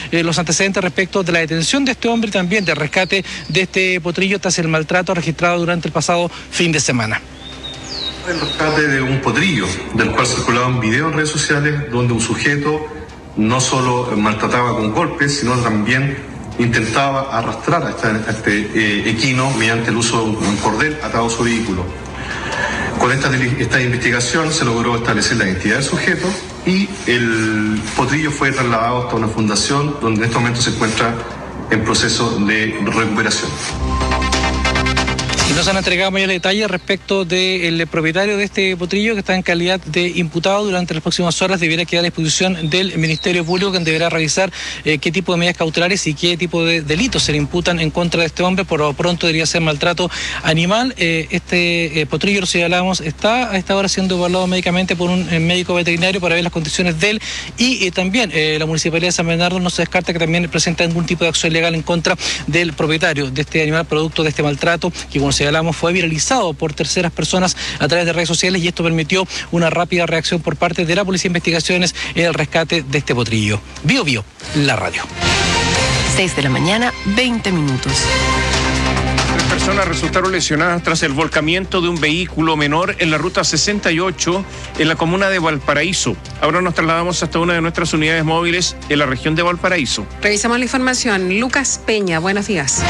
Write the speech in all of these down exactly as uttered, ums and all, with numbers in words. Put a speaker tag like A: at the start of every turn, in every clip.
A: eh, los antecedentes respecto de la detención de este hombre y también del rescate de este potrillo tras el maltrato registrado durante el pasado fin de semana.
B: El rescate de un potrillo, del cual circulaba un video en redes sociales donde un sujeto no solo maltrataba con golpes, sino también intentaba arrastrar a este, a este eh, equino mediante el uso de un cordel atado a su vehículo. Con esta, esta investigación se logró establecer la identidad del sujeto y el potrillo fue trasladado hasta una fundación donde en este momento se encuentra en proceso de recuperación.
A: Y nos han entregado mayores detalles respecto del propietario de este potrillo, que está en calidad de imputado. Durante las próximas horas deberá quedar a disposición del Ministerio Público, quien deberá revisar eh, qué tipo de medidas cautelares y qué tipo de delitos se le imputan en contra de este hombre. Por lo pronto debería ser maltrato animal. Eh, este eh, potrillo, lo señalamos, está a esta hora siendo evaluado médicamente por un eh, médico veterinario para ver las condiciones de él. Y eh, también eh, la Municipalidad de San Bernardo no se descarta que también presenta algún tipo de acción legal en contra del propietario de este animal, producto de este maltrato, que como señalamos fue viralizado por terceras personas a través de redes sociales, y esto permitió una rápida reacción por parte de la Policía de Investigaciones en el rescate de este potrillo. Bio Bio, la radio.
C: seis de la mañana, veinte minutos.
D: Tres personas resultaron lesionadas tras el volcamiento de un vehículo menor en la ruta sesenta y ocho en la comuna de Valparaíso. Ahora nos trasladamos hasta una de nuestras unidades móviles en la región de Valparaíso.
E: Revisamos la información. Lucas Peña, buenos días.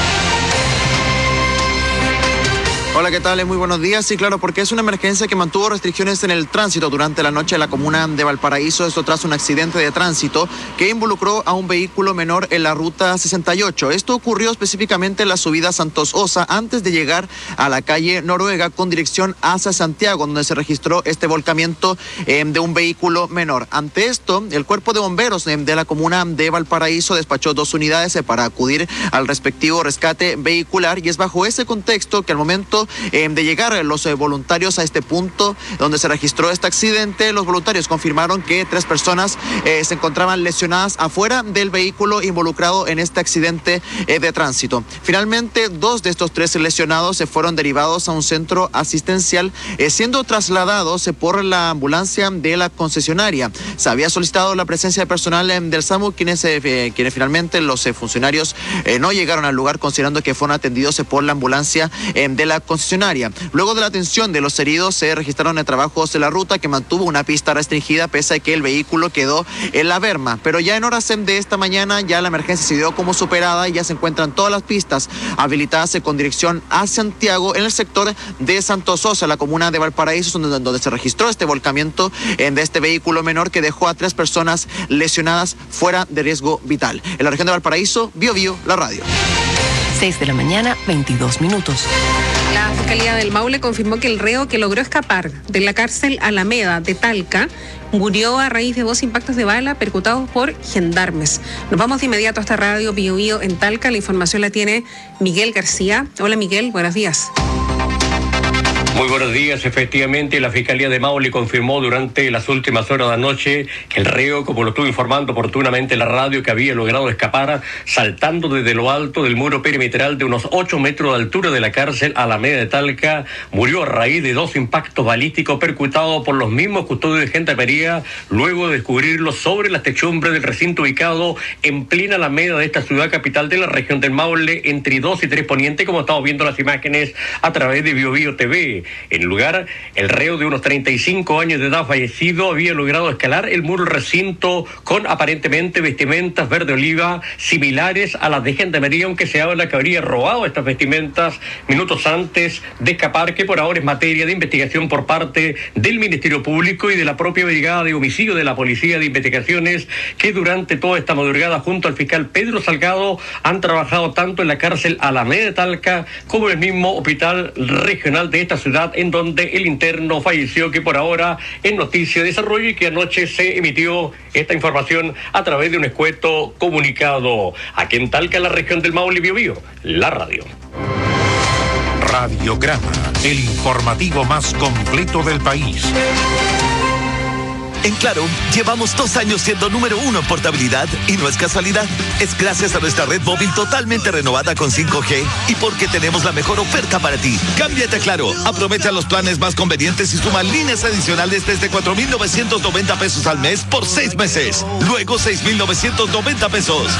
F: Hola, ¿qué tal? Muy buenos días. Sí, claro, porque es una emergencia que mantuvo restricciones en el tránsito durante la noche en la comuna de Valparaíso. Esto tras un accidente de tránsito que involucró a un vehículo menor en la ruta sesenta y ocho. Esto ocurrió específicamente en la subida Santos Osa, antes de llegar a la calle Noruega con dirección hacia Santiago, donde se registró este volcamiento eh, de un vehículo menor. Ante esto, el cuerpo de bomberos eh, de la comuna de Valparaíso despachó dos unidades eh, para acudir al respectivo rescate vehicular, y es bajo ese contexto que al momento Eh, de llegar los eh, voluntarios a este punto donde se registró este accidente, los voluntarios confirmaron que tres personas eh, se encontraban lesionadas afuera del vehículo involucrado en este accidente eh, de tránsito. Finalmente, dos de estos tres lesionados se fueron derivados a un centro asistencial, eh, siendo trasladados eh, por la ambulancia de la concesionaria. Se había solicitado la presencia de personal eh, del SAMU, quienes, eh, quienes finalmente los eh, funcionarios eh, no llegaron al lugar, considerando que fueron atendidos eh, por la ambulancia eh, de la concesionaria. Luego de la atención de los heridos, se registraron en trabajos de la ruta que mantuvo una pista restringida pese a que el vehículo quedó en la berma. Pero ya en horas de esta mañana ya la emergencia se dio como superada y ya se encuentran todas las pistas habilitadas con dirección a Santiago en el sector de Santos Osa, la comuna de Valparaíso, donde, donde se registró este volcamiento de este vehículo menor que dejó a tres personas lesionadas fuera de riesgo vital. En la región de Valparaíso, Bio Bio, la radio.
C: seis de la mañana, veintidós minutos.
E: La Fiscalía del Maule confirmó que el reo que logró escapar de la cárcel Alameda de Talca murió a raíz de dos impactos de bala percutados por gendarmes. Nos vamos de inmediato a esta radio Bio Bio en Talca. La información la tiene Miguel García. Hola Miguel, buenos días.
G: Muy buenos días. Efectivamente, la Fiscalía de Maule confirmó durante las últimas horas de la noche que el reo, como lo estuvo informando oportunamente la radio, que había logrado escapar saltando desde lo alto del muro perimetral de unos ocho metros de altura de la cárcel Alameda de Talca, murió a raíz de dos impactos balísticos percutados por los mismos custodios de Gendarmería, luego de descubrirlos sobre las techumbres del recinto ubicado en plena Alameda de esta ciudad capital de la región del Maule, entre dos y tres Poniente, como estamos viendo las imágenes a través de Bio Bio T V. En el lugar, el reo de unos treinta y cinco años de edad fallecido había logrado escalar el muro del recinto con aparentemente vestimentas verde oliva similares a las de Gendarmería, aunque se habla que habría robado estas vestimentas minutos antes de escapar, que por ahora es materia de investigación por parte del Ministerio Público y de la propia Brigada de Homicidio de la Policía de Investigaciones, que durante toda esta madrugada junto al fiscal Pedro Salgado han trabajado tanto en la cárcel Alameda de Talca como en el mismo hospital regional de esta ciudad, en donde el interno falleció, que por ahora es noticia de desarrollo y que anoche se emitió esta información a través de un escueto comunicado. Aquí en Talca, la región del Maule, Bio Bio, la radio.
H: Radiograma, el informativo más completo del país.
I: En Claro, llevamos dos años siendo número uno en portabilidad y no es casualidad. Es gracias a nuestra red móvil totalmente renovada con cinco G y porque tenemos la mejor oferta para ti. Cámbiate a Claro, aprovecha los planes más convenientes y suma líneas adicionales desde cuatro mil novecientos noventa pesos al mes por seis meses. Luego seis mil novecientos noventa pesos.